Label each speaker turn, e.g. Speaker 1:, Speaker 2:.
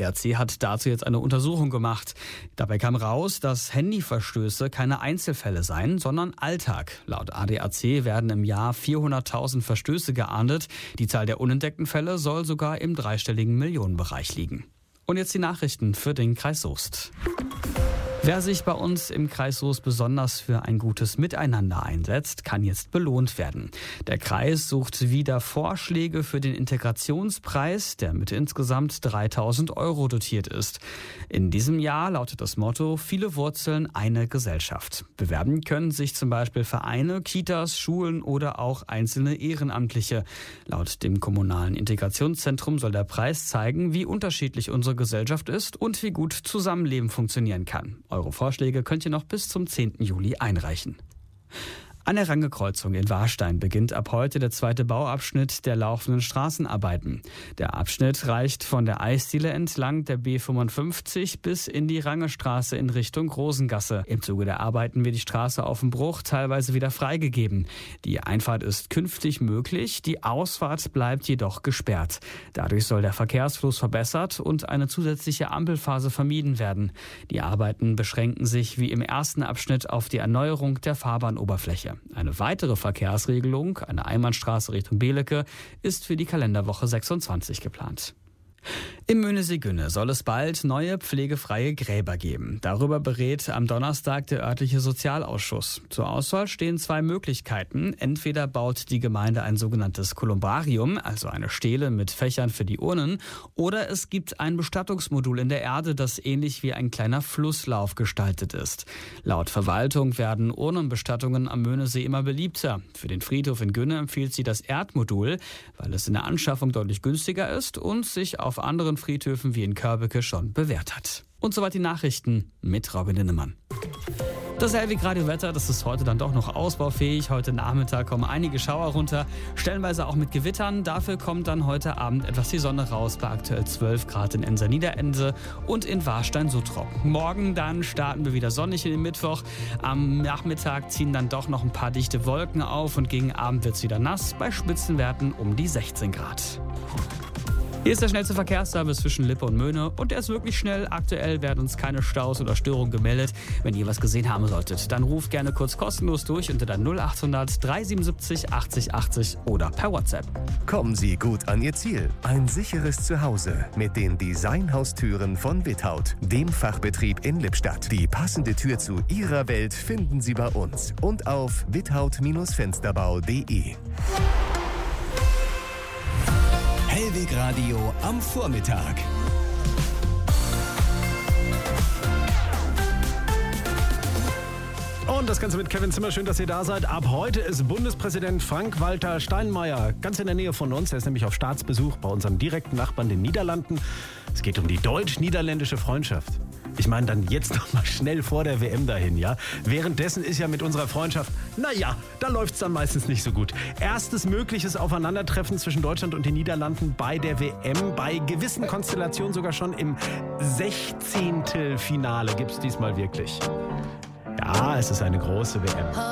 Speaker 1: ADAC hat dazu jetzt eine Untersuchung gemacht. Dabei kam raus, dass Handyverstöße keine Einzelfälle seien, sondern Alltag. Laut ADAC werden im Jahr 400.000 Verstöße geahndet. Die Zahl der unentdeckten Fälle soll sogar im dreistelligen Millionenbereich liegen. Und jetzt die Nachrichten für den Kreis Soest. Wer sich bei uns im Kreis Soest besonders für ein gutes Miteinander einsetzt, kann jetzt belohnt werden. Der Kreis sucht wieder Vorschläge für den Integrationspreis, der mit insgesamt 3.000 € dotiert ist. In diesem Jahr lautet das Motto: Viele Wurzeln, eine Gesellschaft. Bewerben können sich zum Beispiel Vereine, Kitas, Schulen oder auch einzelne Ehrenamtliche. Laut dem kommunalen Integrationszentrum soll der Preis zeigen, wie unterschiedlich unsere Gesellschaft ist und wie gut Zusammenleben funktionieren kann. Eure Vorschläge könnt ihr noch bis zum 10. Juli einreichen. An der Range-Kreuzung in Warstein beginnt ab heute der zweite Bauabschnitt der laufenden Straßenarbeiten. Der Abschnitt reicht von der Eisdiele entlang der B55 bis in die Rangestraße in Richtung Rosengasse. Im Zuge der Arbeiten wird die Straße auf dem Bruch teilweise wieder freigegeben. Die Einfahrt ist künftig möglich, die Ausfahrt bleibt jedoch gesperrt. Dadurch soll der Verkehrsfluss verbessert und eine zusätzliche Ampelphase vermieden werden. Die Arbeiten beschränken sich wie im ersten Abschnitt auf die Erneuerung der Fahrbahnoberfläche. Eine weitere Verkehrsregelung, eine Einbahnstraße Richtung Belecke, ist für die Kalenderwoche 26 geplant. Im Möhnesee-Günne soll es bald neue pflegefreie Gräber geben. Darüber berät am Donnerstag der örtliche Sozialausschuss. Zur Auswahl stehen 2 Möglichkeiten. Entweder baut die Gemeinde ein sogenanntes Kolumbarium, also eine Stele mit Fächern für die Urnen, oder es gibt ein Bestattungsmodul in der Erde, das ähnlich wie ein kleiner Flusslauf gestaltet ist. Laut Verwaltung werden Urnenbestattungen am Möhnesee immer beliebter. Für den Friedhof in Günne empfiehlt sie das Erdmodul, weil es in der Anschaffung deutlich günstiger ist und sich auf anderen Friedhöfen wie in Körbeke schon bewährt hat. Und soweit die Nachrichten mit Robin Linnemann. Das Hellwig-Radio-Wetter, das ist heute dann doch noch ausbaufähig. Heute Nachmittag kommen einige Schauer runter, stellenweise auch mit Gewittern. Dafür kommt dann heute Abend etwas die Sonne raus, bei aktuell 12 Grad in Enser-Niederense und in Warstein-Suttrop. Morgen dann starten wir wieder sonnig in den Mittwoch. Am Nachmittag ziehen dann doch noch ein paar dichte Wolken auf und gegen Abend wird es wieder nass, bei Spitzenwerten um die 16 Grad. Hier ist der schnellste Verkehrsservice zwischen Lippe und Möhne und der ist wirklich schnell. Aktuell werden uns keine Staus oder Störungen gemeldet. Wenn ihr was gesehen haben solltet, dann ruft gerne kurz kostenlos durch unter der 0800 377 80 80 oder per WhatsApp.
Speaker 2: Kommen Sie gut an Ihr Ziel. Ein sicheres Zuhause mit den Designhaustüren von Without, dem Fachbetrieb in Lippstadt. Die passende Tür zu Ihrer Welt finden Sie bei uns und auf without-fensterbau.de.
Speaker 3: Hellwig Radio am Vormittag.
Speaker 4: Und das Ganze mit Kevin Zimmer. Schön, dass ihr da seid. Ab heute ist Bundespräsident Frank-Walter Steinmeier ganz in der Nähe von uns. Er ist nämlich auf Staatsbesuch bei unserem direkten Nachbarn, den Niederlanden. Es geht um die deutsch-niederländische Freundschaft. Ich meine, dann jetzt noch mal schnell vor der WM dahin, ja? Währenddessen ist ja mit unserer Freundschaft, naja, da läuft's dann meistens nicht so gut. Erstes mögliches Aufeinandertreffen zwischen Deutschland und den Niederlanden bei der WM. Bei gewissen Konstellationen sogar schon im 16. Finale gibt's diesmal wirklich. Ja, es ist eine große WM.